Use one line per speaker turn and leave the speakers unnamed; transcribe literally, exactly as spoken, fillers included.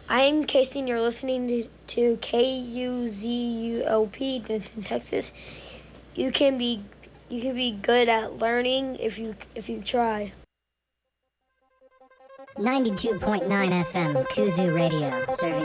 I'm Casey, and you're listening to, to K U Z U O P, Denton, Texas. You can be you can be good at learning if you if you try.
ninety-two point nine F M, Kuzu Radio, serving